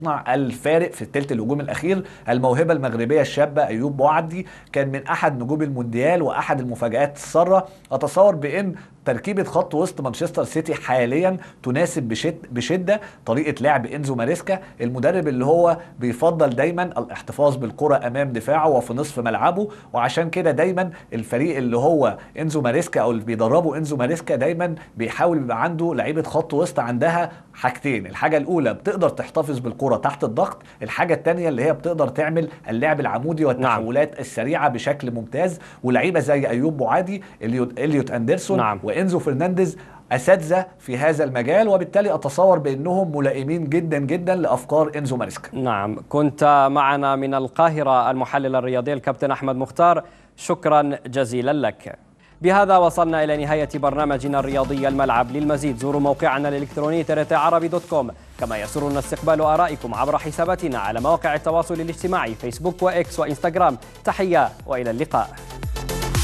الفارق في الثلث الهجومي الاخير. الموهبه المغربيه الشابه ايوب بوعدي كان من احد نجوم المونديال واحد المفاجات الساره. اتصور بان تركيبه خط وسط مانشستر سيتي حاليا تناسب بشده طريقه لعب انزو ماريسكا، المدرب اللي هو بيفضل دايما الاحتفاظ بالكره امام دفاعه وفي نصف ملعبه. وعشان كده دايما الفريق اللي هو انزو ماريسكا او اللي بيدربه انزو ماريسكا دايما بيحاول يبقى عنده لعيبه خط وسط عندها حاجتين: الحاجه الاولى بتقدر تحتفظ بالكره تحت الضغط، الحاجه الثانيه اللي هي بتقدر تعمل اللعب العمودي والتحولات السريعه بشكل ممتاز. ولعيبه زي ايوب بوعدي، اليوت اندرسون وانزو فرنانديز اساتذه في هذا المجال، وبالتالي اتصور بانهم ملائمين جدا جدا لافكار انزو ماريسكا. نعم، كنت معنا من القاهره المحلل الرياضي الكابتن احمد مختار، شكرا جزيلا لك. بهذا وصلنا إلى نهاية برنامجنا الرياضي الملعب. للمزيد زوروا موقعنا الإلكتروني trtarabi.com، كما يسرنا استقبال آرائكم عبر حساباتنا على مواقع التواصل الاجتماعي فيسبوك وإكس وإنستغرام. تحية وإلى اللقاء.